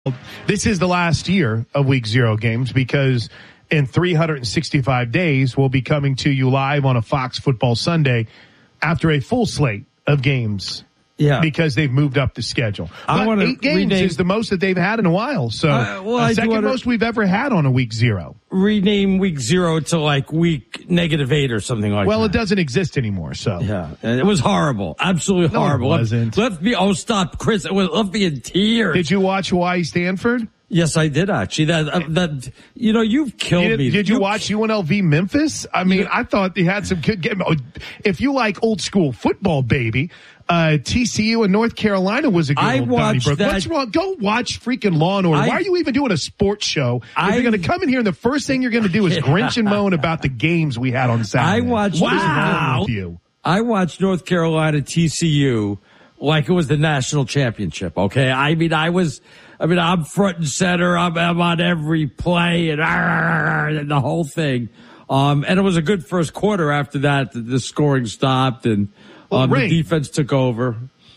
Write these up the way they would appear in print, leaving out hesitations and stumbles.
This is the last year of Week 0 games because in 365 days, we'll be coming to you live on a Fox Football Sunday after a full slate of games. Yeah, because they've moved up the schedule. But 8 games is the most that they've had in a while. So the second most we've ever had on a Week 0. Rename Week 0 to like Week -8 or something like that. Well, it doesn't exist anymore. So yeah, it was horrible, absolutely horrible. It wasn't. Stop, Chris. It was left me in tears. Did you watch Hawaii Stanford? Yes, I did actually. You've killed me. Did you watch UNLV Memphis? I mean, I thought they had some good game. If you like old school football, baby. TCU and North Carolina was a good old Donnybrook. What's wrong? Go watch freaking Law and Order. Why are you even doing a sports show? If you're going to come in here and the first thing you're going to do is grinch and moan about the games we had on Saturday. What is wrong with you? I watched North Carolina TCU like it was the national championship. Okay. I'm front and center. I'm on every play and the whole thing. And it was a good first quarter. After that, the scoring stopped and the defense took over.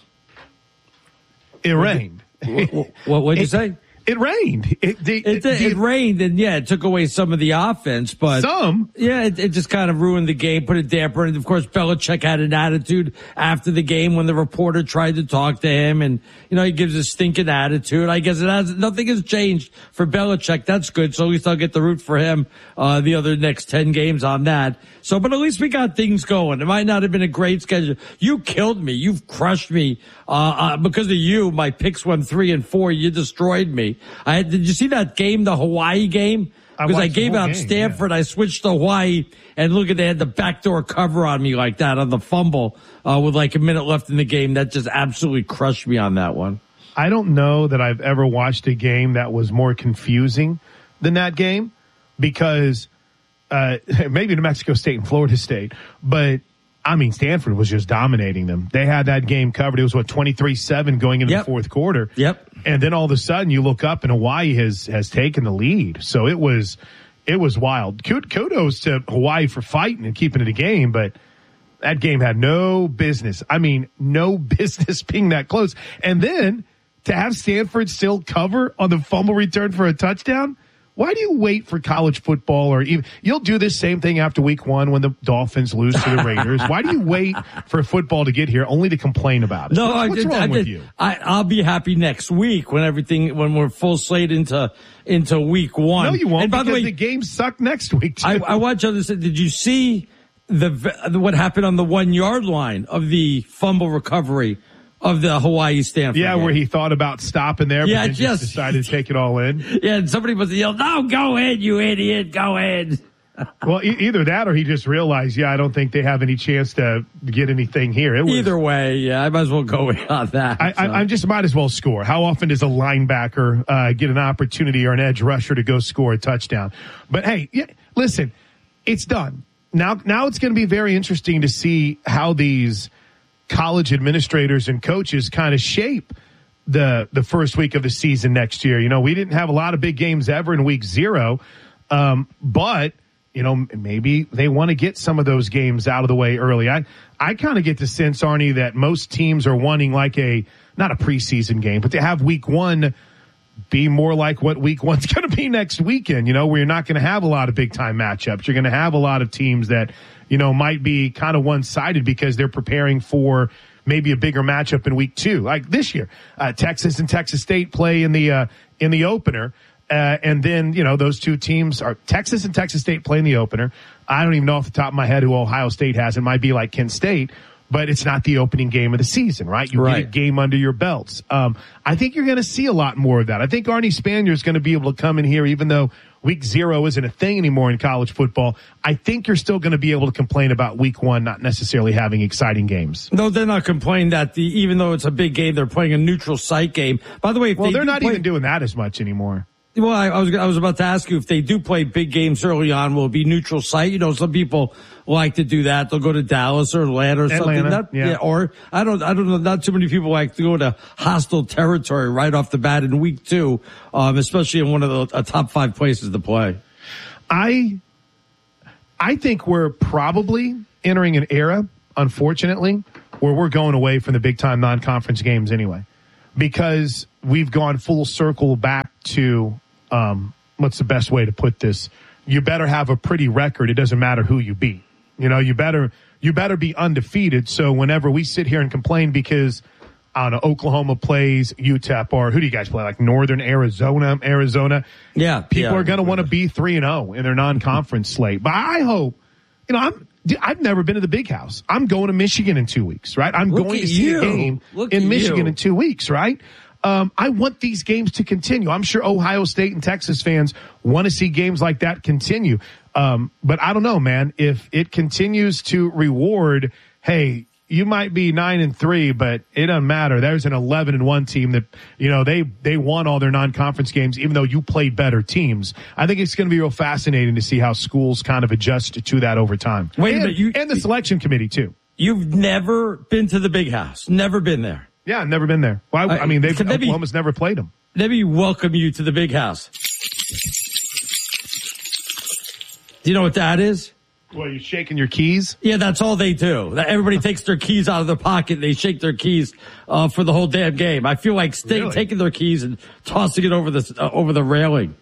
It rained. What did you say? It rained. It rained, and it took away some of the offense, but it just kind of ruined the game, put a damper. And of course, Belichick had an attitude after the game when the reporter tried to talk to him, and he gives a stinking attitude. I guess nothing has changed for Belichick. That's good. So at least I'll get the root for him the other next 10 games on that. So, but at least we got things going. It might not have been a great schedule. You killed me. You've crushed me because of you. My picks went 3 and 4. You destroyed me. Did you see that game, the Hawaii game? Because I gave out Stanford. Yeah. I switched to Hawaii, and look at they had the backdoor cover on me like that on the fumble with like a minute left in the game. That just absolutely crushed me on that one. I don't know that I've ever watched a game that was more confusing than that game because maybe New Mexico State and Florida State, but I mean, Stanford was just dominating them. They had that game covered. It was 23-7 going into the fourth quarter. Yep. And then all of a sudden you look up and Hawaii has taken the lead. So it was wild. Kudos to Hawaii for fighting and keeping it a game, but that game had no business. I mean, no business being that close. And then to have Stanford still cover on the fumble return for a touchdown. Why do you wait for college football or even you'll do this same thing after week 1 when the Dolphins lose to the Raiders? Why do you wait for football to get here only to complain about it? No, what's wrong with you? I'll be happy next week when we're full slate into week 1. No, you won't. And by the way, the games suck next week too. I watch others. Did you see what happened on the 1-yard line of the fumble recovery of the Hawaii Stanford game? Where he thought about stopping there, but then just decided to take it all in. Yeah, and somebody must have yelled, "No, go in, you idiot, go in." Well, either that or he just realized, I don't think they have any chance to get anything here. Either way, I might as well go in on that. I just might as well score. How often does a linebacker get an opportunity or an edge rusher to go score a touchdown? But hey, listen, it's done. Now it's going to be very interesting to see how these college administrators and coaches kind of shape the first week of the season next year. We didn't have a lot of big games ever in week 0. But maybe they want to get some of those games out of the way early. I kind of get the sense, Arnie, that most teams are wanting like not a preseason game, but to have week 1 be more like what week 1's going to be next weekend, where you're not going to have a lot of big time matchups. You're going to have a lot of teams that, might be kind of one-sided because they're preparing for maybe a bigger matchup in week 2. Like this year, Texas and Texas State play in the opener. And then, those two teams are Texas and Texas State play in the opener. I don't even know off the top of my head who Ohio State has. It might be like Kent State, but it's not the opening game of the season, right? You get a game under your belts. I think you're going to see a lot more of that. I think Arnie Spanier is going to be able to come in here, even though week 0 isn't a thing anymore in college football. I think you're still going to be able to complain about week 1 not necessarily having exciting games. No, they're not complaining that even though it's a big game, they're playing a neutral site game. By the way, they're not even doing that as much anymore. Well, I was about to ask you if they do play big games early on, will it be neutral site? Some people like to do that. They'll go to Dallas or Atlanta or something. Or I don't know. Not too many people like to go to hostile territory right off the bat in week 2, especially in one of the top 5 places to play. I think we're probably entering an era, unfortunately, where we're going away from the big time non-conference games anyway. because we've gone full circle back to, what's the best way to put this? You better have a pretty record. It doesn't matter who you beat. You better be undefeated. So whenever we sit here and complain because, I don't know, Oklahoma plays UTEP, or who do you guys play? Like Northern Arizona. Yeah. People are going to want to be 3-0 in their non-conference slate. But I hope, I've never been to the Big House. I'm going to Michigan in 2 weeks, right? I'm going to see a game in Michigan in 2 weeks, right? I want these games to continue. I'm sure Ohio State and Texas fans want to see games like that continue. But I don't know, man. If it continues to reward, hey, you might be 9-3, but it doesn't matter. There's an 11-1 team that, they won all their non-conference games, even though you played better teams. I think it's going to be real fascinating to see how schools kind of adjust to that over time. Wait a minute. And the selection committee, too. You've never been to the Big House. Never been there. Yeah, I've never been there. Well, Oklahoma's never played them. Let me welcome you to the Big House. Do you know what that is? Well, you shaking your keys? Yeah, that's all they do. Everybody takes their keys out of their pocket. They shake their keys for the whole damn game. I feel like taking their keys and tossing it over the railing.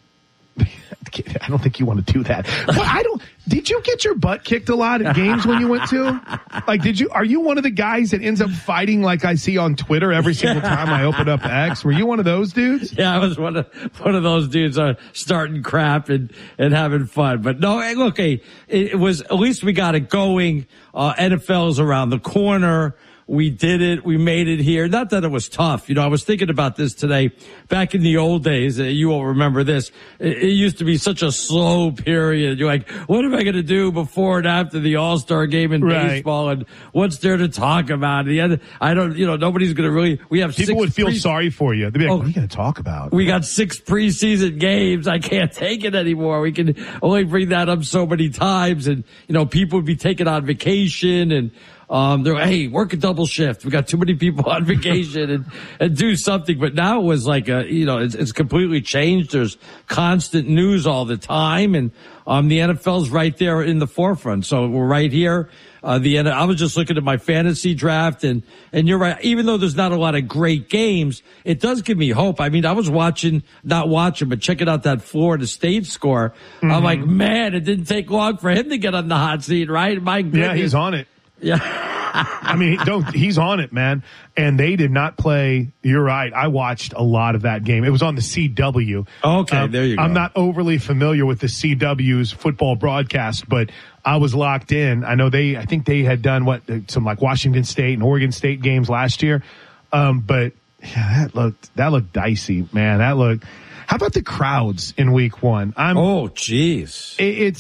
I don't think you want to do that. Did you get your butt kicked a lot at games when you went to? Like, are you one of the guys that ends up fighting like I see on Twitter every single time I open up X? Were you one of those dudes? Yeah, I was one of those dudes starting crap and having fun. But no, look, it was, at least we got it going. NFL's around the corner. We did it. We made it here. Not that it was tough. I was thinking about this today. Back in the old days, you will remember this. It used to be such a slow period. You're like, what am I going to do before and after the All-Star game in baseball? And what's there to talk about? I don't, nobody's going to really, we have people would feel sorry for you. They'd be like, what are you going to talk about? We got 6 preseason games. I can't take it anymore. We can only bring that up so many times. And, people would be taking on vacation and, they're like, hey, work a double shift. We got too many people on vacation and do something. But now it was like it's completely changed. There's constant news all the time. And, the NFL's right there in the forefront. So we're right here. I was just looking at my fantasy draft and you're right. Even though there's not a lot of great games, it does give me hope. I mean, I was not watching, but checking out that Florida State score. Mm-hmm. I'm like, man, it didn't take long for him to get on the hot seat, right? My goodness. Yeah, he's on it. Yeah. I mean, he's on it, man. And they did not play. You're right. I watched a lot of that game. It was on the CW. Okay, there you go. I'm not overly familiar with the CW's football broadcast, but I was locked in. I think they had done some like Washington State and Oregon State games last year. But yeah, that looked dicey, man. How about the crowds in week 1? Oh, jeez.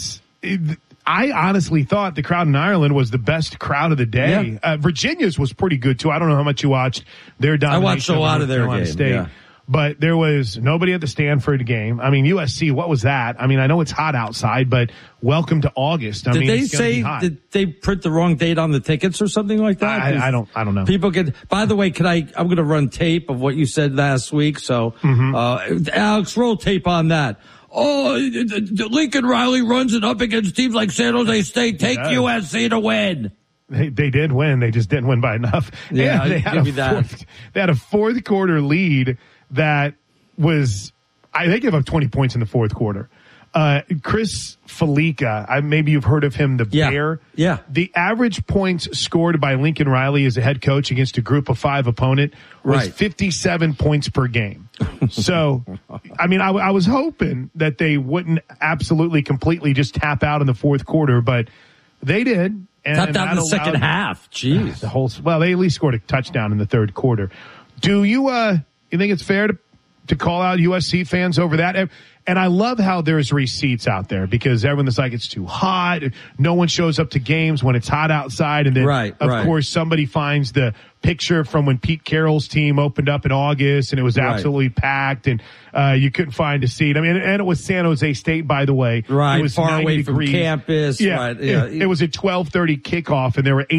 I honestly thought the crowd in Ireland was the best crowd of the day. Yeah. Virginia's was pretty good too. I don't know how much you watched their domination. I watched a lot of their game. State, yeah. But there was nobody at the Stanford game. I mean, USC, what was that? I mean, I know it's hot outside, but welcome to August. Did they print the wrong date on the tickets or something like that? I don't know. People by the way, I'm going to run tape of what you said last week. So, Alex, roll tape on that. Oh, Lincoln Riley runs it up against teams like San Jose State. Take USC to win. They did win. They just didn't win by enough. Yeah, they had a fourth quarter lead that was, they gave up 20 points in the fourth quarter. Chris Felica, maybe you've heard of him, the Bear. Yeah. The average points scored by Lincoln Riley as a head coach against a group of 5 opponent was 57 points per game. So, I mean, I was hoping that they wouldn't absolutely completely just tap out in the fourth quarter, but they did. Tapped out in the second half. Jeez. They at least scored a touchdown in the third quarter. Do you think it's fair to call out USC fans over that? And I love how there's receipts out there because everyone's like, it's too hot. No one shows up to games when it's hot outside. And then, of course, somebody finds the picture from when Pete Carroll's team opened up in August and it was absolutely packed and you couldn't find a seat. I mean, and it was San Jose State, by the way. Right, it was far away from campus. Yeah, right, it was a 12:30 kickoff and there were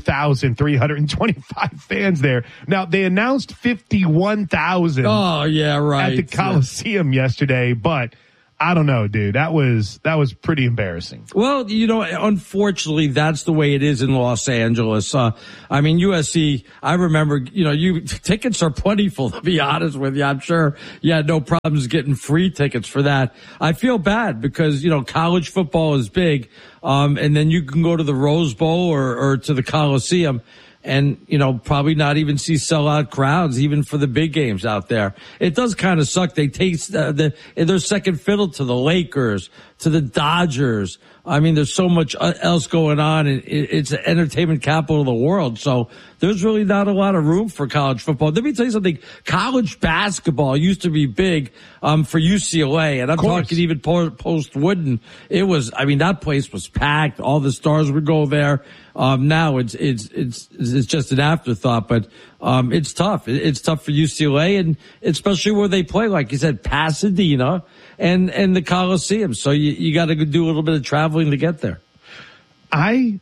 84,325 fans there. Now, they announced 51,000 at the Coliseum yesterday, but I don't know, dude. That was pretty embarrassing. Well, unfortunately, that's the way it is in Los Angeles. USC, I remember, tickets are plentiful, to be honest with you. I'm sure you had no problems getting free tickets for that. I feel bad because, college football is big. And then you can go to the Rose Bowl or to the Coliseum and, probably not even see sellout crowds, even for the big games out there. It does kind of suck. They take their second fiddle to the Lakers, to the Dodgers. I mean, there's so much else going on. It's the entertainment capital of the world. So there's really not a lot of room for college football. Let me tell you something. College basketball used to be big, for UCLA. And I'm talking even post-Wooden. That place was packed. All the stars would go there. Now it's just an afterthought, but, it's tough. It's tough for UCLA and especially where they play, like you said, Pasadena and the Coliseum. So you got to do a little bit of traveling to get there. I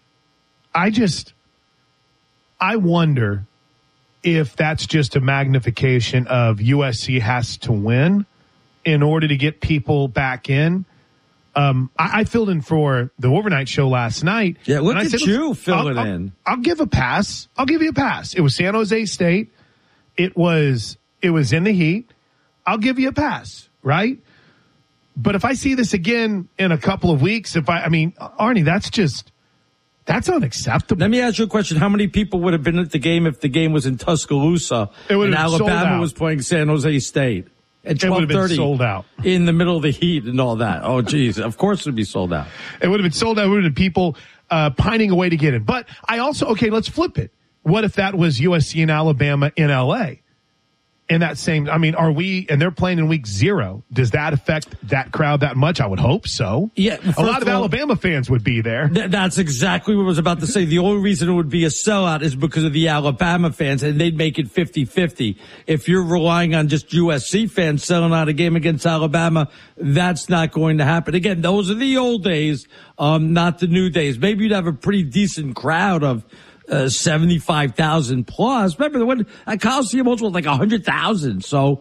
wonder if that's just a magnification of USC has to win in order to get people back in. I filled in for the overnight show last night. Yeah, look at you filling in. I'll give a pass. I'll give you a pass. It was San Jose State. It was in the heat. I'll give you a pass, right? But if I see this again in a couple of weeks, Arnie, that's unacceptable. Let me ask you a question. How many people would have been at the game if the game was in Tuscaloosa and Alabama was playing San Jose State? At 12:30, it would have been sold out in the middle of the heat and all that. Oh, geez. Of course it would be sold out. It would have been sold out. It would have been people pining away to get in. But I also, let's flip it. What if that was USC and Alabama in L.A.? In that same, and they're playing in week 0. Does that affect that crowd that much? I would hope so. Yeah. A lot of Alabama fans would be there. That's exactly what I was about to say. The only reason it would be a sellout is because of the Alabama fans, and they'd make it 50-50. If you're relying on just USC fans selling out a game against Alabama, that's not going to happen. Again, those are the old days, not the new days. Maybe you'd have a pretty decent crowd of 75,000 plus. Remember when at Coliseum was like 100,000. So,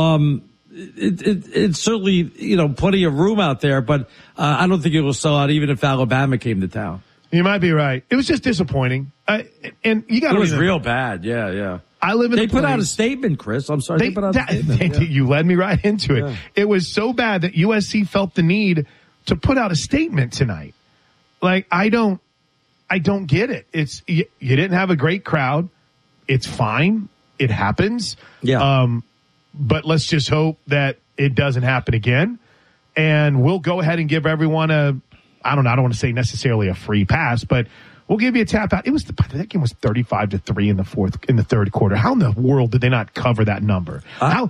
it's certainly, plenty of room out there, but, I don't think it will sell out even if Alabama came to town. You might be right. It was just disappointing. And you got it was real bad. Yeah. I live in They put out a statement, Chris. I'm sorry. They put out a statement. You led me right into it. Yeah. It was so bad that USC felt the need to put out a statement tonight. Like, I don't get it. It's, you didn't have a great crowd. It's fine. It happens. Yeah. But let's just hope that it doesn't happen again. And we'll go ahead and give everyone I don't want to say necessarily a free pass, but we'll give you a tap out. That game was 35-3 in the third quarter. How in the world did they not cover that number? How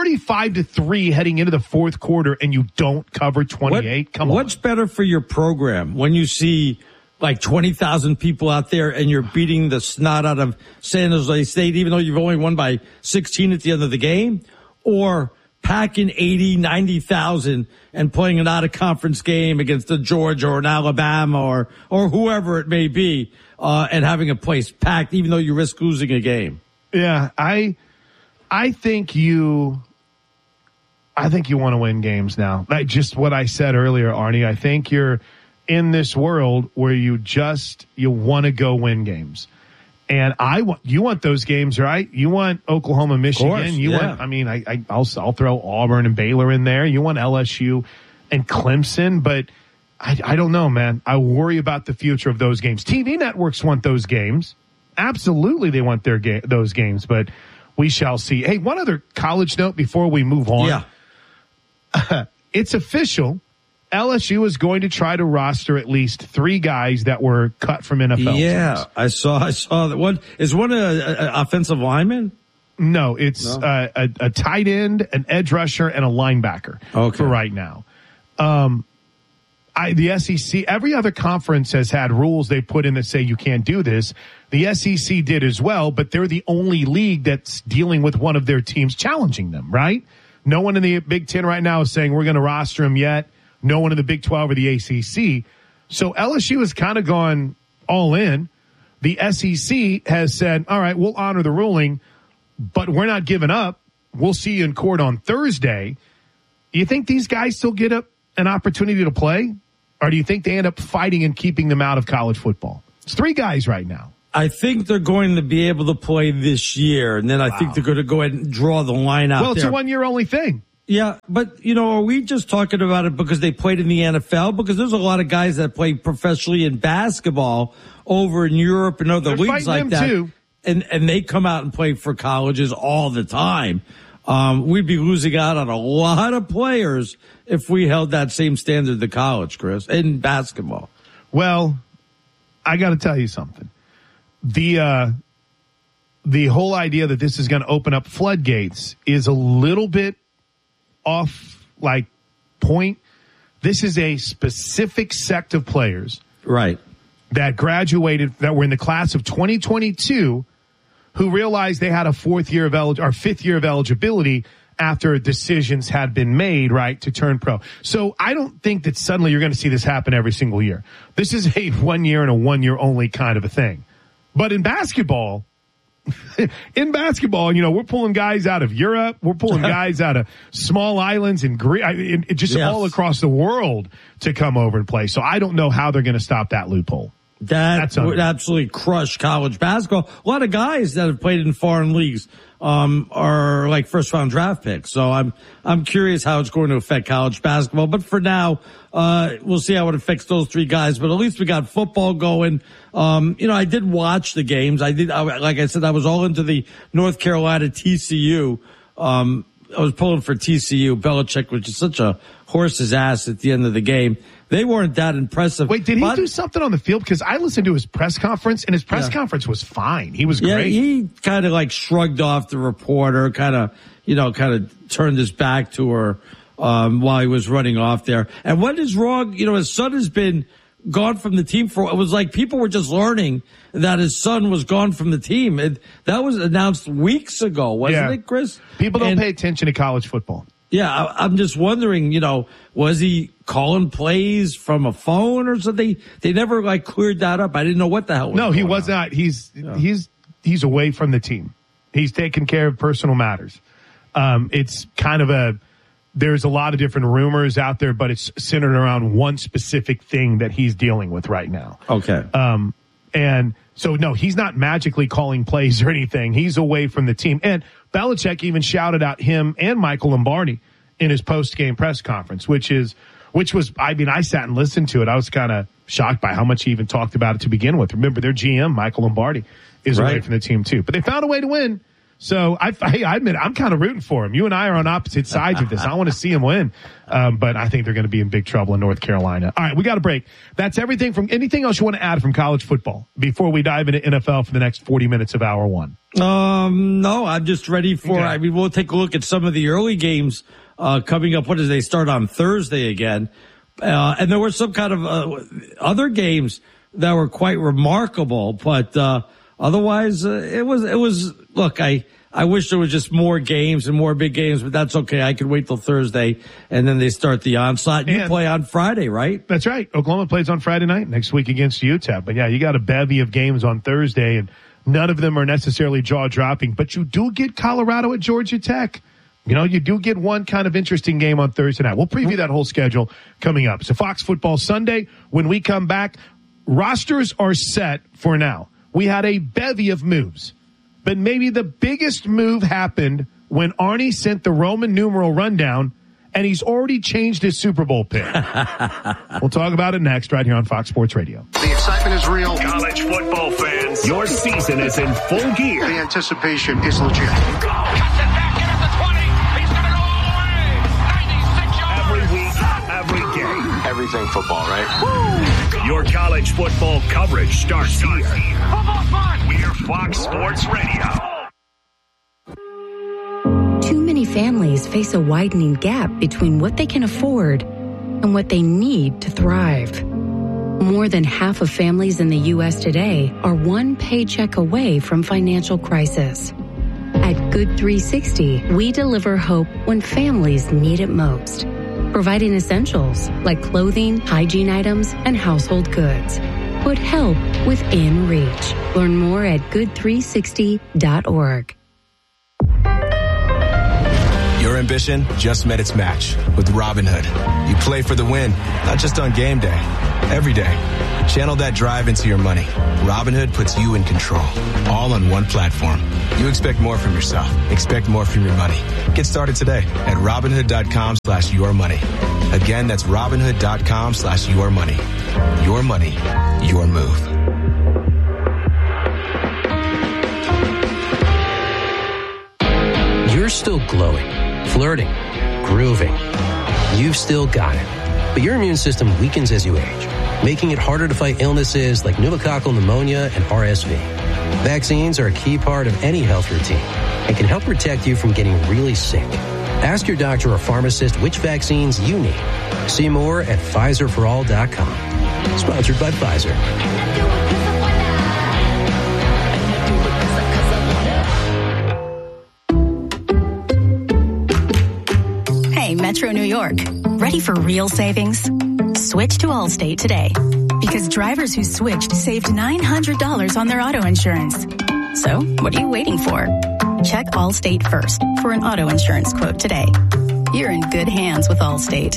35-3 heading into the fourth quarter and you don't cover 28? Come on. What's better for your program when you see like 20,000 people out there and you're beating the snot out of San Jose State, even though you've only won by 16 at the end of the game, or packing 80, 90,000 and playing an out of conference game against a Georgia or an Alabama or whoever it may be, and having a place packed, even though you risk losing a game. Yeah. I think you want to win games now. Like just what I said earlier, Arnie, I think you're in this world where you want to go win games. And you want those games, right? You want Oklahoma, Michigan. I'll throw Auburn and Baylor in there. You want LSU and Clemson, but I don't know, man. I worry about the future of those games. TV networks want those games. Absolutely. They want those games, but we shall see. Hey, one other college note before we move on. Yeah. It's official. LSU is going to try to roster at least 3 guys that were cut from NFL teams. I saw that one. Is one an offensive lineman? No, it's a tight end, an edge rusher, and a linebacker for right now. The SEC, every other conference has had rules they put in that say you can't do this. The SEC did as well, but they're the only league that's dealing with one of their teams challenging them, right? No one in the Big Ten right now is saying we're going to roster him yet. No one in the Big 12 or the ACC. So LSU has kind of gone all in. The SEC has said, all right, we'll honor the ruling, but we're not giving up. We'll see you in court on Thursday. You think these guys still get up an opportunity to play? Or do you think they end up fighting and keeping them out of college football? It's 3 guys right now. I think they're going to be able to play this year, and then I think they're going to go ahead and draw the line out. Well, it's a 1-year only thing. Yeah, but, are we just talking about it because they played in the NFL? Because there's a lot of guys that play professionally in basketball over in Europe and other leagues like that. Too. And they come out and play for colleges all the time. We'd be losing out on a lot of players if we held that same standard to college, Chris, in basketball. Well, I got to tell you something. The whole idea that this is going to open up floodgates is a little bit off point. This is a specific sect of players. Right. That graduated, that were in the class of 2022 who realized they had a 5th year of eligibility after decisions had been made, right, to turn pro. So I don't think that suddenly you're going to see this happen every single year. This is a 1 year and a 1 year only kind of a thing. But in basketball, we're pulling guys out of Europe. We're pulling guys out of small islands and all across the world to come over and play. So I don't know how they're going to stop that loophole. That would absolutely crush college basketball. A lot of guys that have played in foreign leagues are like first round draft picks. So I'm curious how it's going to affect college basketball. But for now, we'll see how it affects those 3 guys. But at least we got football going. I did watch the games. Like I said, I was all into the North Carolina TCU. I was pulling for TCU. Belichick was just such a horse's ass at the end of the game. They weren't that impressive. Wait, did he do something on the field? Because I listened to his press conference, and his press conference was fine. He was great. Yeah, he kind of shrugged off the reporter, kind of turned his back to her while he was running off there. And what is wrong? His son has been gone from the team it was like people were just learning that his son was gone from the team. That was announced weeks ago, wasn't it, Chris? People don't pay attention to college football. Yeah, I'm just wondering, was he calling plays from a phone or something? They never cleared that up. I didn't know what the hell was No, he was not. He's away from the team. He's taking care of personal matters. It's kind of there's a lot of different rumors out there, but it's centered around one specific thing that he's dealing with right now. Okay. And so, no, he's not magically calling plays or anything. He's away from the team. And Belichick even shouted out him and Michael Lombardi in his post-game press conference, which was, I sat and listened to it. I was kind of shocked by how much he even talked about it to begin with. Remember, their GM, Michael Lombardi, is away from the team too. But they found a way to win. So I admit I'm kind of rooting for him. You and I are on opposite sides of this. I want to see him win. But I think they're going to be in big trouble in North Carolina. All right, we got a break. That's everything from anything else you want to add from college football before we dive into NFL for the next 40 minutes of hour 1? No, I'm just ready for, okay. We'll take a look at some of the early games, coming up. They start on Thursday again? And there were some kind of, other games that were quite remarkable, but, otherwise, it was, look, I wish there was just more games and more big games, but that's okay. I could wait till Thursday, and then they start the onslaught. You play on Friday, right? That's right. Oklahoma plays on Friday night next week against UTEP. But yeah, you got a bevy of games on Thursday, and none of them are necessarily jaw-dropping, but you do get Colorado at Georgia Tech. You do get one kind of interesting game on Thursday night. We'll preview that whole schedule coming up. So Fox Football Sunday, when we come back, rosters are set for now. We had a bevy of moves, but maybe the biggest move happened when Arnie sent the Roman numeral rundown, and he's already changed his Super Bowl pick. We'll talk about it next right here on Fox Sports Radio. The excitement is real. College football fans, your season is in full gear. The anticipation is legit. Cuts it back into the 20. He's going to go all the way. 96 yards. Every week, every game. Everything football, right? Woo! Your college football coverage starts here. Football's fun. We're Fox Sports Radio. Too many families face a widening gap between what they can afford and what they need to thrive. More than half of families in the U.S. today are one paycheck away from financial crisis. At Good 360, we deliver hope when families need it most, providing essentials like clothing, hygiene items, and household goods. Put help within reach. Learn more at good360.org. You're ambition just met its match with Robinhood. You play for the win, not just on game day, every day. Channel that drive into your money. Robinhood puts you in control, all on one platform. You expect more from yourself. Expect more from your money. Get started today at Robinhood.com/yourmoney. Again, that's Robinhood.com/yourmoney. Your money, your move. You're still glowing, flirting, grooving. You've still got it. But your immune system weakens as you age, making it harder to fight illnesses like pneumococcal pneumonia and RSV. Vaccines are a key part of any health routine and can help protect you from getting really sick. Ask your doctor or pharmacist which vaccines you need. See more at PfizerForAll.com. Sponsored by Pfizer. Hey, Metro New York. Ready for real savings? Switch to Allstate today. Because drivers who switched saved $900 on their auto insurance. So, what are you waiting for? Check Allstate first for an auto insurance quote today. You're in good hands with Allstate.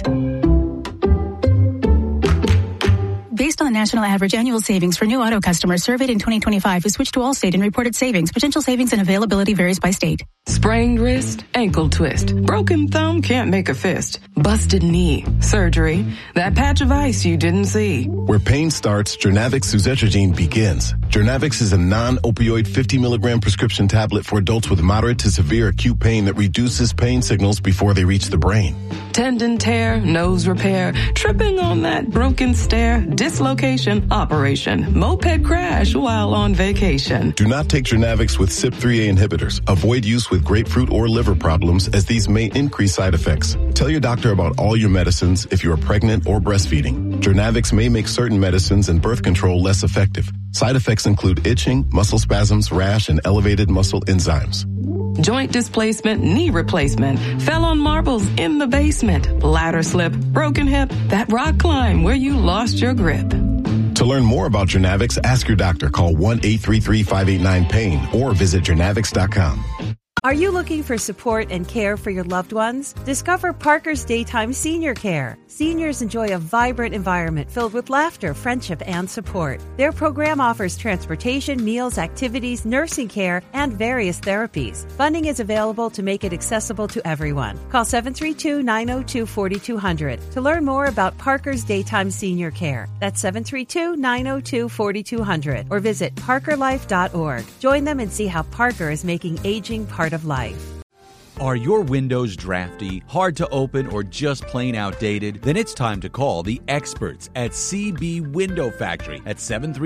Based on the national average annual savings for new auto customers surveyed in 2025 who switched to Allstate and reported savings, potential savings and availability varies by state. Sprained wrist, ankle twist, broken thumb, can't make a fist, busted knee, surgery, that patch of ice you didn't see. Where pain starts, Jernavix suzetrigine begins. Jernavix is a non-opioid 50 milligram prescription tablet for adults with moderate to severe acute pain that reduces pain signals before they reach the brain. Tendon tear, nose repair, tripping on that broken stair, dislocation, operation, moped crash while on vacation. Do not take Jernavix with CYP3A inhibitors. Avoid use with grapefruit or liver problems as these may increase side effects. Tell your doctor about all your medicines if you are pregnant or breastfeeding. Jernavix may make certain medicines and birth control less effective. Side effects include itching, muscle spasms, rash, and elevated muscle enzymes. Joint displacement, knee replacement, fell on marbles in the basement, ladder slip, broken hip, that rock climb where you lost your grip. To learn more about Jernavix, ask your doctor. Call 1-833-589-PAIN or visit Jernavix.com. Are you looking for support and care for your loved ones? Discover Parker's Daytime Senior Care. Seniors enjoy a vibrant environment filled with laughter, friendship, and support. Their program offers transportation, meals, activities, nursing care, and various therapies. Funding is available to make it accessible to everyone. Call 732-902-4200 to learn more about Parker's Daytime Senior Care. That's 732-902-4200 or visit parkerlife.org. Join them and see how Parker is making aging part of life. Are your windows drafty, hard to open, or just plain outdated? Then it's time to call the experts at CB Window Factory at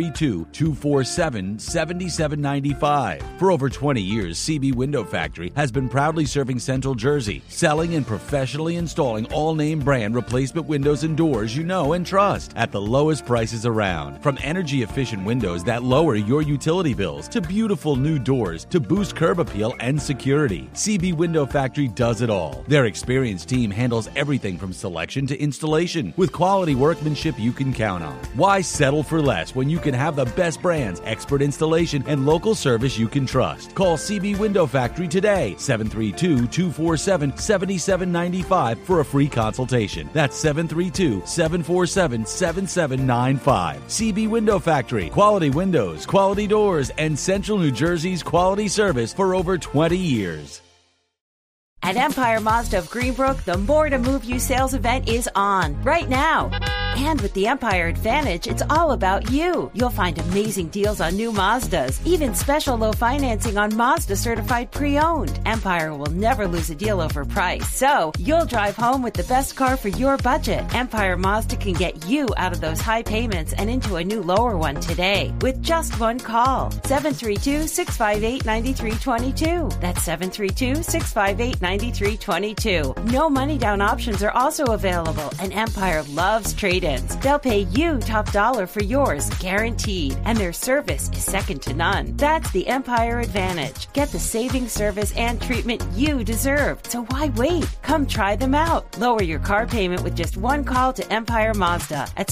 732-247-7795. For over 20 years, CB Window Factory has been proudly serving Central Jersey, selling and professionally installing all name brand replacement windows and doors you know and trust at the lowest prices around. From energy-efficient windows that lower your utility bills to beautiful new doors to boost curb appeal and security, CB Window Factory does it all. Their experienced team handles everything from selection to installation with quality workmanship you can count on. Why settle for less when you can have the best brands, expert installation, and local service you can trust? Call CB Window Factory today, 732-247-7795 for a free consultation. That's 732-747-7795. CB Window Factory. Quality windows, quality doors, and Central New Jersey's quality service for over 20 years. At Empire Mazda of Greenbrook, the More to Move You sales event is on right now. And with the Empire Advantage, it's all about you. You'll find amazing deals on new Mazdas, even special low financing on Mazda certified pre-owned. Empire will never lose a deal over price, so you'll drive home with the best car for your budget. Empire Mazda can get you out of those high payments and into a new lower one today with just one call. 732-658-9322. That's 732-658-9322. No money down options are also available, and Empire loves trade-ins. They'll pay you top dollar for yours, guaranteed, and their service is second to none. That's the Empire Advantage. Get the saving service and treatment you deserve. So why wait? Come try them out. Lower your car payment with just one call to Empire Mazda at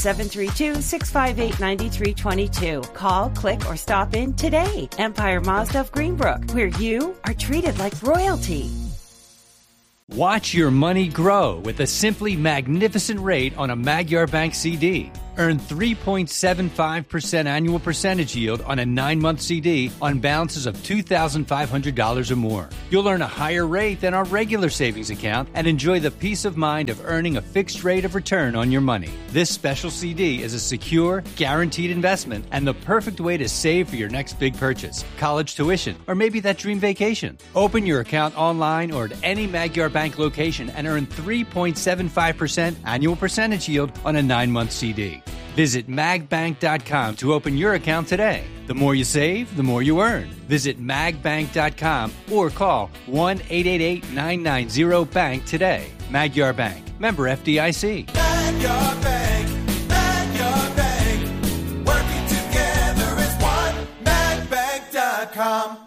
732-658-9322. Call, click, or stop in today. Empire Mazda of Greenbrook, where you are treated like royalty. Watch your money grow with a simply magnificent rate on a Magyar Bank CD. Earn 3.75% annual percentage yield on a 9-month CD on balances of $2,500 or more. You'll earn a higher rate than our regular savings account and enjoy the peace of mind of earning a fixed rate of return on your money. This special CD is a secure, guaranteed investment and the perfect way to save for your next big purchase, college tuition, or maybe that dream vacation. Open your account online or at any Magyar Bank location and earn 3.75% annual percentage yield on a 9-month CD. Visit magbank.com to open your account today. The more you save, the more you earn. Visit magbank.com or call 1-888-990-BANK today. Magyar Bank. Member FDIC. Magyar Bank. Magyar Bank. Working together as one. magbank.com.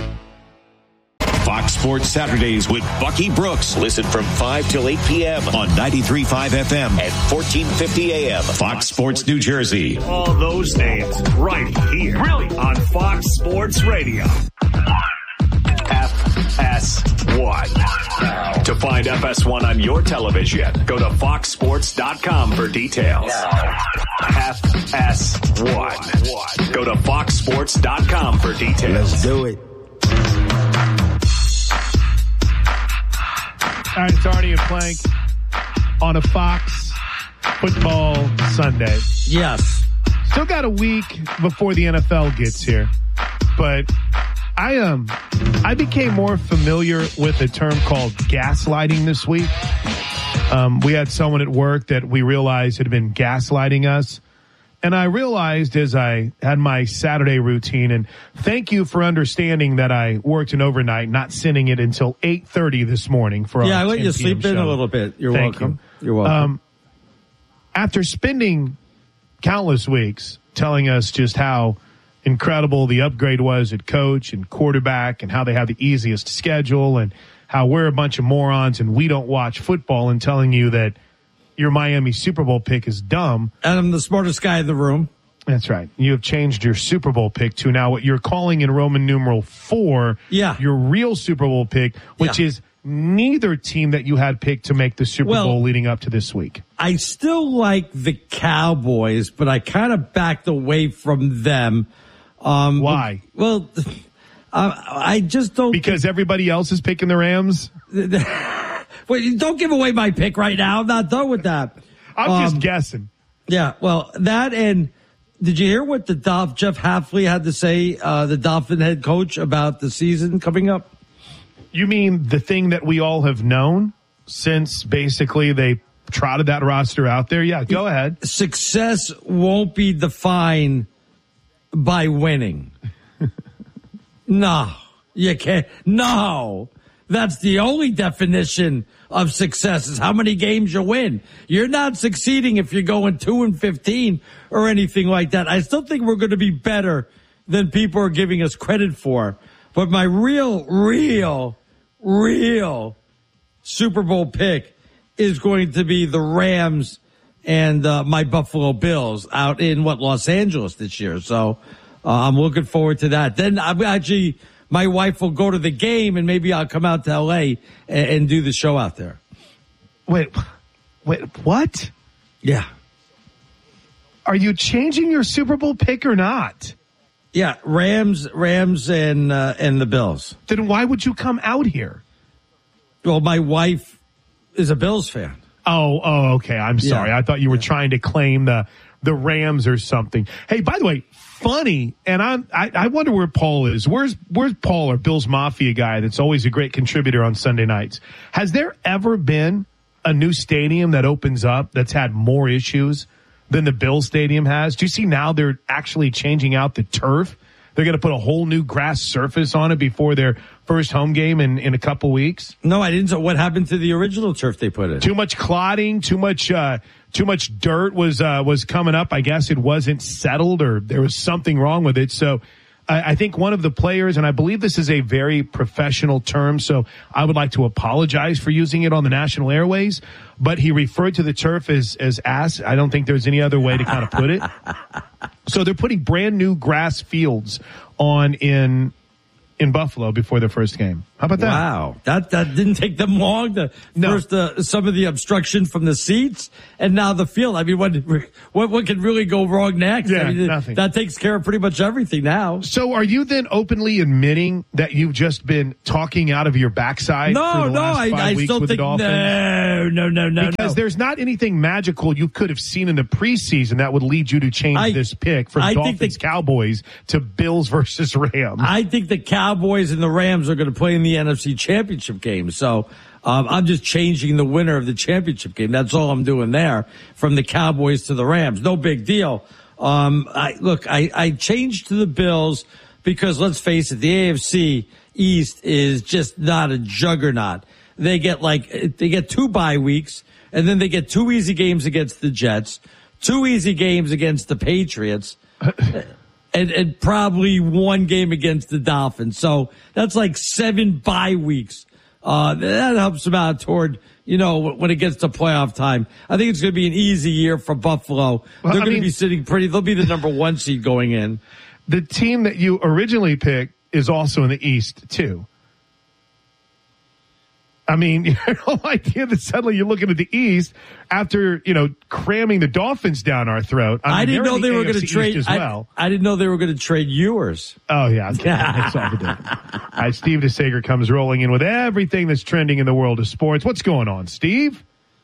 Fox Sports Saturdays with Bucky Brooks. Listen from 5 till 8 p.m. on 93.5 FM and 1450 AM. Fox Sports New Jersey. All those names right here. Really? On Fox Sports Radio. FS1. To find FS1 on your television, go to foxsports.com for details. FS1. Go to foxsports.com for details. Let's do it. All right, it's Artie and Plank on a Fox Football Sunday. Yes. Still got a week before the NFL gets here, but I became more familiar with a term called gaslighting this week. We had someone at work that we realized had been gaslighting us. And I realized as I had my Saturday routine, and thank you for understanding that I worked an overnight, not sending it until 8:30 this morning for our I let you 10 sleep p.m. in show. a little bit. You're Thank welcome. you. You're welcome. After spending countless weeks telling us just how incredible the upgrade was at coach and quarterback and how they have the easiest schedule and how we're a bunch of morons and we don't watch football, and telling you that your Miami Super Bowl pick is dumb. And I'm the smartest guy in the room. That's right. You have changed your Super Bowl pick to now what you're calling in Roman numeral 4, your real Super Bowl pick, which is neither team that you had picked to make the Super Bowl leading up to this week. I still like the Cowboys, but I kind of backed away from them. Why? Well, I just don't. Because everybody else is picking the Rams? Wait, don't give away my pick right now. I'm not done with that. I'm just guessing. Yeah, well, that, and did you hear what the Jeff Hafley had to say, the Dolphin head coach, about the season coming up? You mean the thing that we all have known since basically they trotted that roster out there? Yeah, go ahead. Success won't be defined by winning. No, you can't. No. That's the only definition of success, is how many games you win. You're not succeeding if you're going 2-15 or anything like that. I still think we're going to be better than people are giving us credit for. But my real Super Bowl pick is going to be the Rams and my Buffalo Bills out in Los Angeles this year. So I'm looking forward to that. Then I'm actually, my wife will go to the game, and maybe I'll come out to L.A. and do the show out there. Wait, what? Yeah. Are you changing your Super Bowl pick or not? Yeah, Rams and the Bills. Then why would you come out here? Well, my wife is a Bills fan. Oh, okay. I'm sorry. I thought you were trying to claim the Rams or something. Hey, by the way, funny, and I wonder where Paul is. Where's Paul, our Bills Mafia guy that's always a great contributor on Sunday nights? Has there ever been a new stadium that opens up that's had more issues than the Bills Stadium has? Do you see now they're actually changing out the turf? They're going to put a whole new grass surface on it before their first home game in a couple weeks. No, I didn't. So what happened to the original turf they put in? Too much clotting, too much dirt was coming up. I guess it wasn't settled, or there was something wrong with it. So I think one of the players, and I believe this is a very professional term, so I would like to apologize for using it on the national airways, but he referred to the turf as ass. I don't think there's any other way to kind of put it. So they're putting brand new grass fields on in Buffalo before their first game. How about that? Wow. That didn't take them long. First, some of the obstruction from the seats and now the field. I mean, what could really go wrong next? Yeah, I mean, nothing. That takes care of pretty much everything now. So are you then openly admitting that you've just been talking out of your backside for the last 5 weeks still with think the Dolphins? No. Because there's not anything magical you could have seen in the preseason that would lead you to change this pick from Dolphins-Cowboys to Bills versus Rams. I think the Cowboys and the Rams are going to play in the NFC Championship game. So I'm just changing the winner of the championship game. That's all I'm doing there, from the Cowboys to the Rams. No big deal. I changed to the Bills because, let's face it, the AFC East is just not a juggernaut. They get 2 bye weeks, and then they get 2 easy games against the Jets, 2 easy games against the Patriots, and probably 1 game against the Dolphins. So that's like 7 bye weeks. That helps them out toward, when it gets to playoff time. I think it's going to be an easy year for Buffalo. They're going to be sitting pretty. They'll be the number 1 seed going in. The team that you originally picked is also in the East, too. I mean, you have no idea that suddenly you're looking at the East after, cramming the Dolphins down our throat. I didn't know they were going to trade as well. I didn't know they were going to trade yours. Oh, yeah. Okay. That's all we did. Steve DeSager comes rolling in with everything that's trending in the world of sports. What's going on, Steve?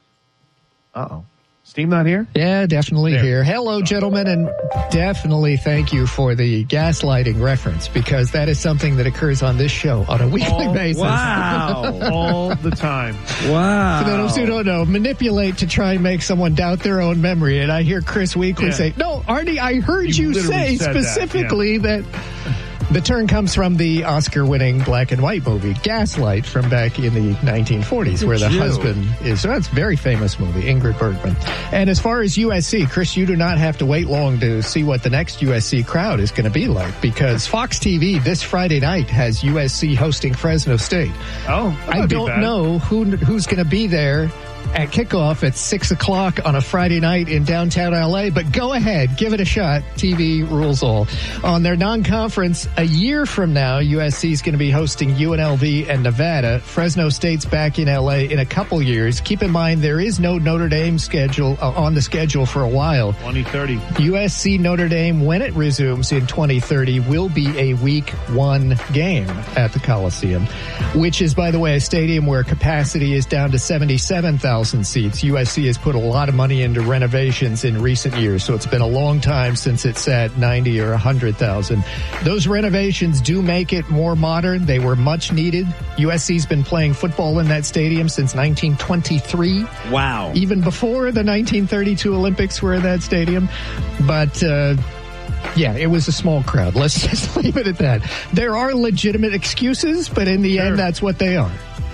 Uh-oh. Steve not here? Yeah, definitely here. Hello, gentlemen, and definitely thank you for the gaslighting reference, because that is something that occurs on this show on a weekly basis. Wow. All the time. Wow. For those who don't know, manipulate to try and make someone doubt their own memory. And I hear Chris Weekly say, no, Arnie, I heard you say specifically that the term comes from the Oscar-winning black and white movie Gaslight from back in the 1940s, where the husband is. So that's a very famous movie, Ingrid Bergman. And as far as USC, Chris, you do not have to wait long to see what the next USC crowd is going to be like, because Fox TV this Friday night has USC hosting Fresno State. Oh, I don't know who's going to be there at kickoff at 6 o'clock on a Friday night in downtown LA, but go ahead, give it a shot. TV rules all. On their non-conference, a year from now, USC is going to be hosting UNLV and Nevada. Fresno State's back in LA in a couple years. Keep in mind, there is no Notre Dame schedule on the schedule for a while. 2030. USC Notre Dame, when it resumes in 2030, will be a week 1 game at the Coliseum, which is, by the way, a stadium where capacity is down to 77,000 seats. USC has put a lot of money into renovations in recent years, so it's been a long time since it's at 90 or 100,000. Those renovations do make it more modern. They were much needed. USC's been playing football in that stadium since 1923. Wow. Even before the 1932 Olympics were in that stadium. But, yeah, it was a small crowd. Let's just leave it at that. There are legitimate excuses, but in the end, that's what they are.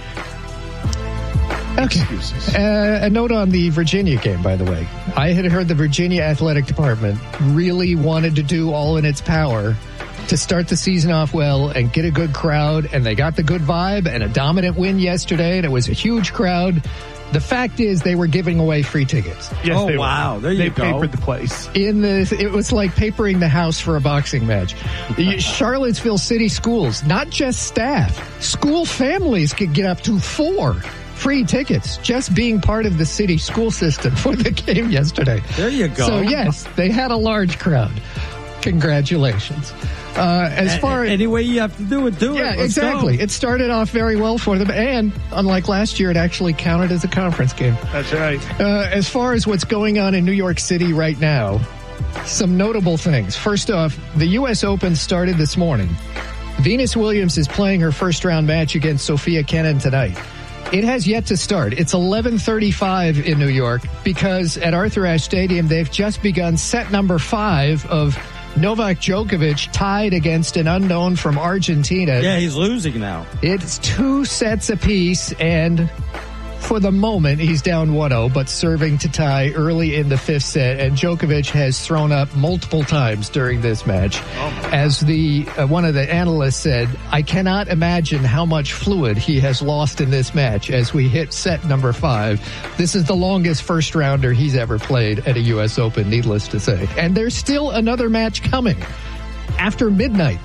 Okay. A note on the Virginia game, by the way. I had heard the Virginia Athletic Department really wanted to do all in its power to start the season off well and get a good crowd, and they got the good vibe and a dominant win yesterday, and it was a huge crowd. The fact is, they were giving away free tickets. Yes, they wow. were. There you go. They papered the place. It was like papering the house for a boxing match. Charlottesville City Schools, not just staff, school families could get up to 4 free tickets just being part of the city school system for the game yesterday. There you go. So, yes, they had a large crowd. Congratulations. As far as any way you have to do it, do it. Yeah, Let's exactly. go. It started off very well for them, and unlike last year, it actually counted as a conference game. That's right. As far as what's going on in New York City right now, some notable things. First off, the U.S. Open started this morning. Venus Williams is playing her first-round match against Sophia Kenin tonight. It has yet to start. It's 11:35 in New York because at Arthur Ashe Stadium, they've just begun set number 5 of Novak Djokovic tied against an unknown from Argentina. Yeah, he's losing now. It's 2 sets apiece, and for the moment, he's down 1-0, but serving to tie early in the 5th set. And Djokovic has thrown up multiple times during this match. As one of the analysts said, I cannot imagine how much fluid he has lost in this match as we hit set number 5. This is the longest first rounder he's ever played at a U.S. Open, needless to say. And there's still another match coming after midnight.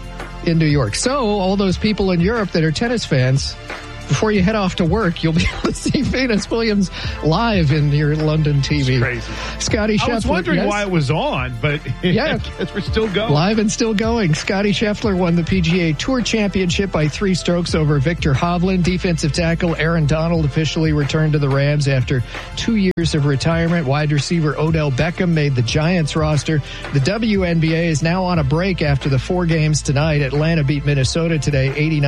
in New York. So all those people in Europe that are tennis fans, before you head off to work, you'll be able to see Venus Williams live in your London TV. It's crazy. Scotty Scheffler. I was wondering why it was on, but yeah, I guess we're still going. Live and still going. Scotty Scheffler won the PGA Tour Championship by 3 strokes over Victor Hovland. Defensive tackle Aaron Donald officially returned to the Rams after 2 years of retirement. Wide receiver Odell Beckham made the Giants roster. The WNBA is now on a break after the 4 games tonight. Atlanta beat Minnesota today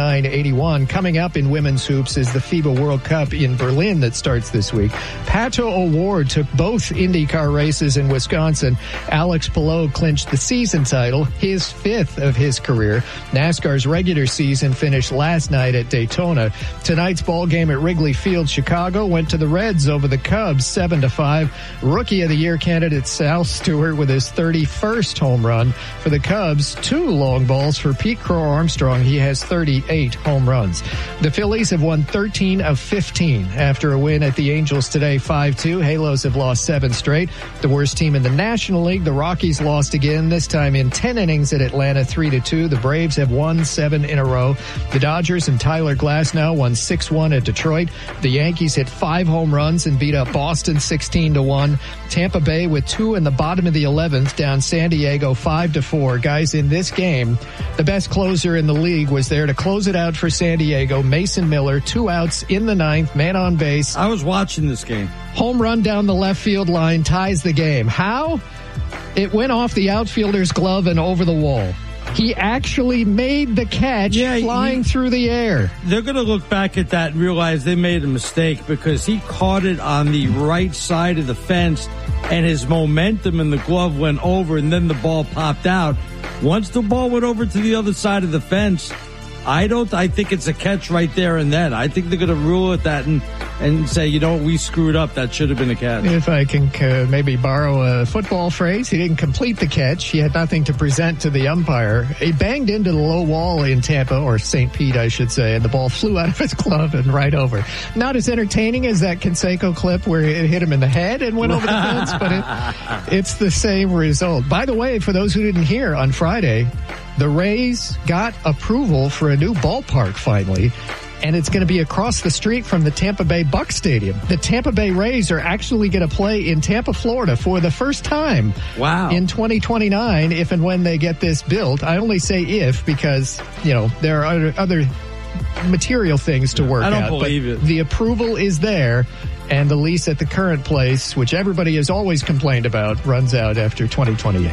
89-81. Coming up in women's hoops is the FIBA World Cup in Berlin that starts this week. Pato O'Ward took both IndyCar races in Wisconsin. Alex Palou clinched the season title, his 5th of his career. NASCAR's regular season finished last night at Daytona. Tonight's ball game at Wrigley Field, Chicago, went to the Reds over the Cubs 7-5. Rookie of the Year candidate Sal Stewart with his 31st home run for the Cubs. 2 long balls for Pete Crow Armstrong. He has 38 home runs. The Phillies have won 13 of 15 after a win at the Angels today 5-2. Halos have lost 7 straight. The worst team in the National League, the Rockies, lost again, this time in 10 innings at Atlanta 3-2. The Braves have won 7 in a row. The Dodgers and Tyler Glasnow won 6-1 at Detroit. The Yankees hit 5 home runs and beat up Boston 16-1. Tampa Bay with 2 in the bottom of the 11th down San Diego 5-4. Guys, in this game, the best closer in the league was there to close it out for San Diego. Mason Miller, 2 outs in the 9th, man on base. I was watching this game. Home run down the left field line ties the game. How? It went off the outfielder's glove and over the wall. He actually made the catch flying through the air. They're going to look back at that and realize they made a mistake because he caught it on the right side of the fence and his momentum in the glove went over and then the ball popped out. Once the ball went over to the other side of the fence, I think it's a catch right there and then. I think they're going to rule at that and say, we screwed up. That should have been a catch. If I can maybe borrow a football phrase, he didn't complete the catch. He had nothing to present to the umpire. He banged into the low wall in Tampa, or St. Pete, I should say, and the ball flew out of his glove and right over. Not as entertaining as that Canseco clip where it hit him in the head and went over the fence, but it's the same result. By the way, for those who didn't hear, on Friday, the Rays got approval for a new ballpark finally, and it's going to be across the street from the Tampa Bay Bucs Stadium. The Tampa Bay Rays are actually going to play in Tampa, Florida for the first time in 2029, if and when they get this built. I only say if because, there are other material things to work out. I don't believe it. The approval is there, and the lease at the current place, which everybody has always complained about, runs out after 2028.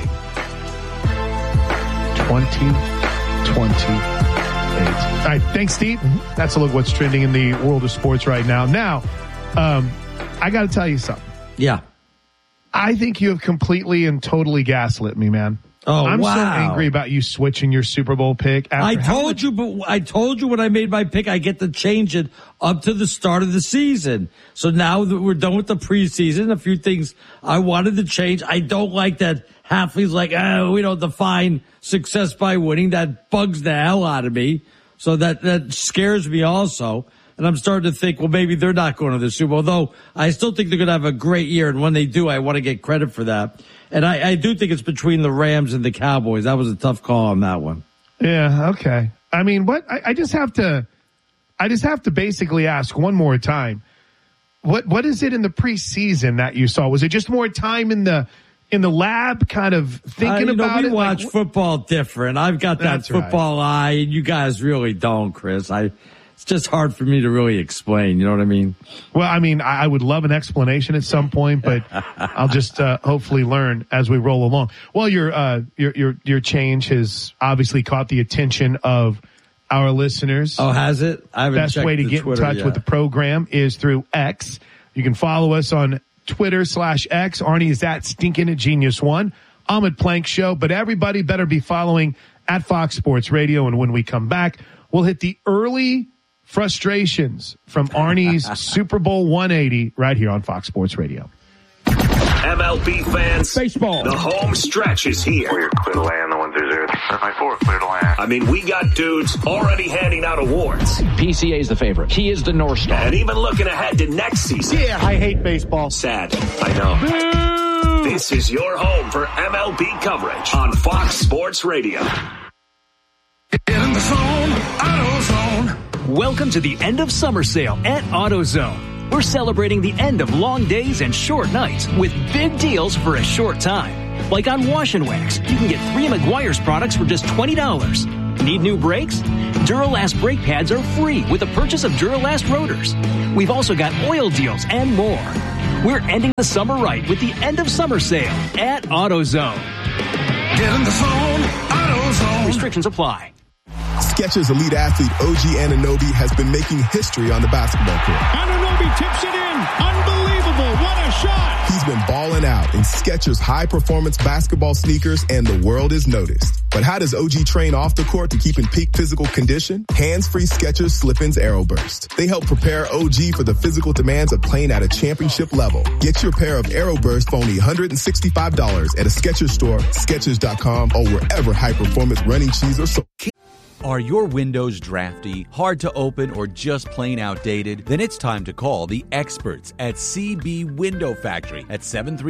2028. All right, thanks, Steve. That's a look what's trending in the world of sports right now. Now, I got to tell you something. Yeah. I think you have completely and totally gaslit me, man. Oh, I'm wow. so angry about you switching your Super Bowl pick. I told you when I made my pick, I get to change it up to the start of the season. So now that we're done with the preseason, a few things I wanted to change. I don't like that Halfley's like, we don't define success by winning. That bugs the hell out of me. So that scares me also. And I'm starting to think, well, maybe they're not going to the Super Bowl, though I still think they're going to have a great year. And when they do, I want to get credit for that. And I do think it's between the Rams and the Cowboys. That was a tough call on that one. Yeah. Okay. I mean, I just have to basically ask one more time. What is it in the preseason that you saw? Was it just more time in the lab kind of thinking about it? We watch football different. I've got that football eye, and you guys really don't, Chris. It's just hard for me to really explain. You know what I mean? Well, I mean, I would love an explanation at some point, but I'll just hopefully learn as we roll along. Well, your change has obviously caught the attention of our listeners. Oh, has it? I haven't Best way to get in touch with the program is through X. You can follow us on Twitter/X. Arnie is at StinkinGenius1. Ahmed Plank Show. But everybody better be following at Fox Sports Radio. And when we come back, we'll hit the early frustrations from Arnie's Super Bowl 180 right here on Fox Sports Radio. MLB fans, baseball. The home stretch is here. We're clear to land the 1-0. My 4 clear to land. I mean, we got dudes already handing out awards. PCA is the favorite. He is the North Star. And even looking ahead to next season. Yeah, I hate baseball. Sad, I know. This is your home for MLB coverage on Fox Sports Radio. Get in the zone, AutoZone. Welcome to the end of summer sale at AutoZone. We're celebrating the end of long days and short nights with big deals for a short time. Like on Wash and Wax, you can get 3 Meguiar's products for just $20. Need new brakes? Duralast brake pads are free with the purchase of Duralast rotors. We've also got oil deals and more. We're ending the summer right with the end of summer sale at AutoZone. Get in the zone, AutoZone. Restrictions apply. Skechers elite athlete OG Anunoby has been making history on the basketball court. Anunoby tips it in. Unbelievable. What a shot. He's been balling out in Skechers high-performance basketball sneakers, and the world is noticed. But how does OG train off the court to keep in peak physical condition? Hands-free Skechers Slip-ins AeroBurst. They help prepare OG for the physical demands of playing at a championship level. Get your pair of AeroBurst for only $165 at a Skechers store, Skechers.com, or wherever high-performance running shoes are sold. Are your windows drafty, hard to open, or just plain outdated? Then it's time to call the experts at CB Window Factory at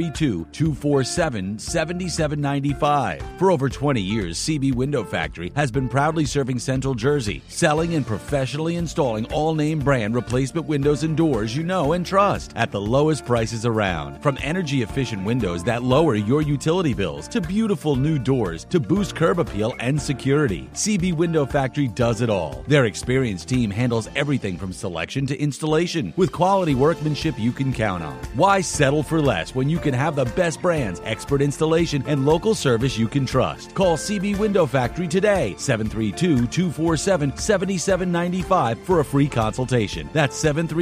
732-247-7795. For over 20 years, CB Window Factory has been proudly serving Central Jersey, selling and professionally installing all-name brand replacement windows and doors you know and trust at the lowest prices around. From energy-efficient windows that lower your utility bills to beautiful new doors to boost curb appeal and security, CB Window Factory does it all. Their experienced team handles everything from selection to installation with quality workmanship you can count on. Why settle for less when you can have the best brands, expert installation, and local service you can trust? Call CB Window Factory today, 732-247-7795 for a free consultation. That's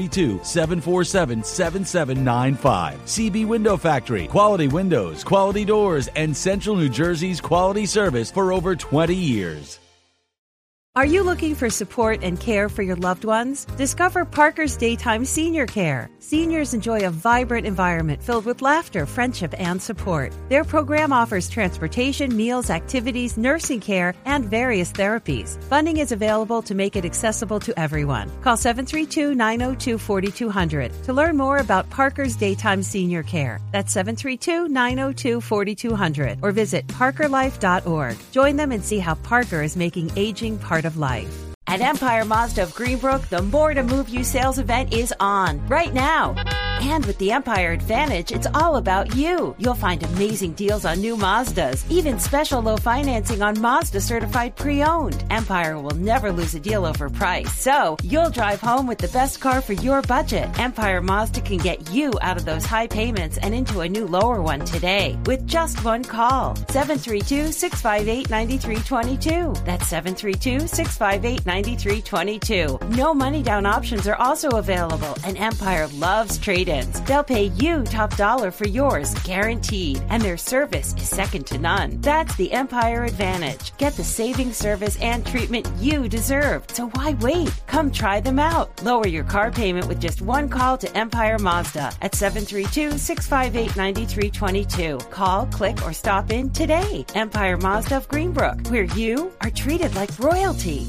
732-747-7795. CB Window Factory. Quality windows, quality doors, and Central New Jersey's quality service for over 20 years. Are you looking for support and care for your loved ones? Discover Parker's Daytime Senior Care. Seniors enjoy a vibrant environment filled with laughter, friendship, and support. Their program offers transportation, meals, activities, nursing care, and various therapies. Funding is available to make it accessible to everyone. Call 732-902-4200 to learn more about Parker's Daytime Senior Care. That's 732-902-4200 or visit parkerlife.org. Join them and see how Parker is making aging part of life. At Empire Mazda of Greenbrook, the More to Move You sales event is on right now. And with the Empire Advantage, it's all about you. You'll find amazing deals on new Mazdas, even special low financing on Mazda certified pre-owned. Empire will never lose a deal over price, so you'll drive home with the best car for your budget. Empire Mazda can get you out of those high payments and into a new lower one today with just one call. 732-658-9322. That's 732-658-9322. No money down options are also available, and Empire loves trade-ins. They'll pay you top dollar for yours, guaranteed, and their service is second to none. That's the Empire Advantage. Get the saving service and treatment you deserve. So why wait? Come try them out. Lower your car payment with just one call to Empire Mazda at 732-658-9322. Call, click, or stop in today. Empire Mazda of Greenbrook, where you are treated like royalty.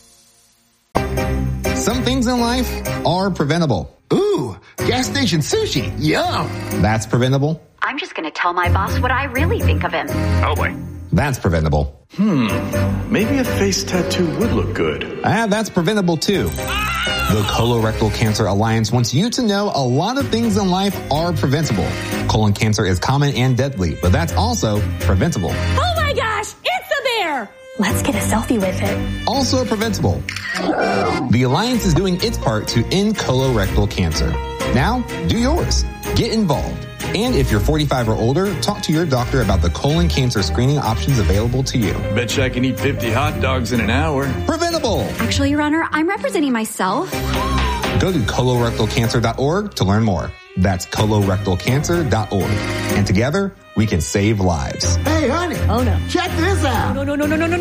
Some things in life are preventable. Ooh, gas station sushi. Yum. That's preventable. I'm just going to tell my boss what I really think of him. Oh boy. That's preventable. Maybe a face tattoo would look good. That's preventable too. The Colorectal Cancer Alliance wants you to know a lot of things in life are preventable. Colon cancer is common and deadly, but that's also preventable. Oh my gosh, it's a bear! Let's get a selfie with it. Also preventable. The Alliance is doing its part to end colorectal cancer. Now, do yours. Get involved. And if you're 45 or older, talk to your doctor about the colon cancer screening options available to you. Betcha I can eat 50 hot dogs in an hour. Preventable. Actually, Your Honor, I'm representing myself. Go to colorectalcancer.org to learn more. That's colorectalcancer.org. And together, we can save lives. Hey, honey. Oh, no. Check this out. No.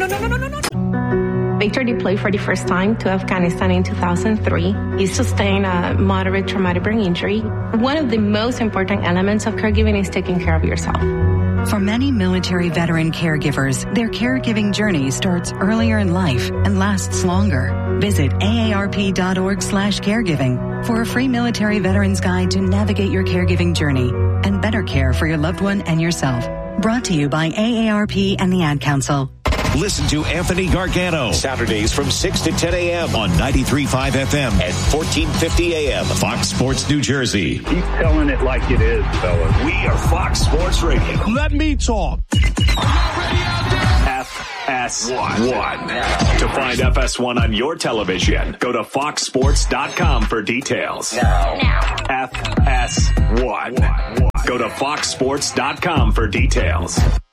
Victor deployed for the first time to Afghanistan in 2003. He sustained a moderate traumatic brain injury. One of the most important elements of caregiving is taking care of yourself. For many military veteran caregivers, their caregiving journey starts earlier in life and lasts longer. Visit aarp.org/caregiving for a free military veterans guide to navigate your caregiving journey and better care for your loved one and yourself. Brought to you by AARP and the Ad Council. Listen to Anthony Gargano Saturdays from 6 to 10 a.m. on 93.5 FM and 1450 a.m. Fox Sports New Jersey. Keep telling it like it is, fellas. We are Fox Sports Radio. Let me talk. FS1. To find FS1 on your television, go to foxsports.com for details. FS1. Go to foxsports.com for details.